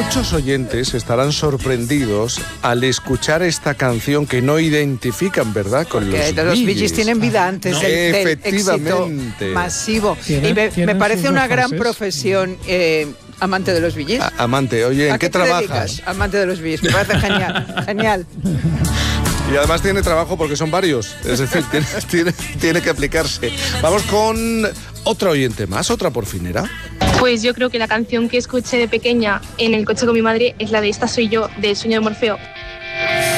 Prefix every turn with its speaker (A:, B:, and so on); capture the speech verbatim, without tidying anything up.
A: Muchos oyentes estarán sorprendidos al escuchar esta canción que no identifican, ¿verdad? Con
B: Porque
A: los
B: los
A: Bee
B: Bee Gees tienen vida antes
A: no,
B: del, del éxito
A: efectivamente.
B: masivo.
C: Tienen-
B: Y me,
C: tienen
B: me parece
C: sus
B: una
C: dos
B: gran
C: fases.
B: profesión, eh, amante de los Bee Gees.
A: A- amante, oye, ¿en
B: ¿A
A: qué,
B: qué te
A: trabajas?
B: dedicas? Amante de los Bee Gees. Me parece genial. Genial.
A: Y además tiene trabajo porque son varios. Es decir, tiene, tiene, tiene que aplicarse. Vamos con otra oyente más, otra porfinera.
D: Pues yo creo que la canción que escuché de pequeña en el coche con mi madre es la de Esta soy yo, de El sueño de Morfeo.